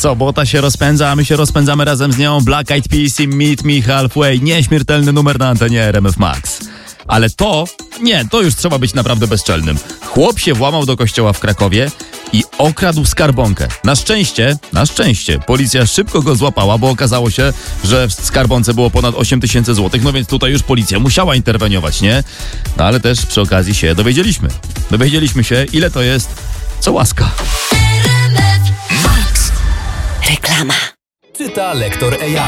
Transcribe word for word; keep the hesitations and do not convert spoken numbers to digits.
Sobota się rozpędza, a my się rozpędzamy razem z nią. Black Eyed Peas i Meet Me Halfway. Nieśmiertelny numer na antenie R M F Max. Ale to, nie, to już trzeba być naprawdę bezczelnym. Chłop się włamał do kościoła w Krakowie i okradł skarbonkę. Na szczęście, na szczęście, policja szybko go złapała, bo okazało się, że w skarbonce było ponad osiem tysięcy złotych, no więc tutaj już policja musiała interweniować, nie? No ale też przy okazji się dowiedzieliśmy. Dowiedzieliśmy się, ile to jest, co łaska. Reklama. Czyta lektor A I.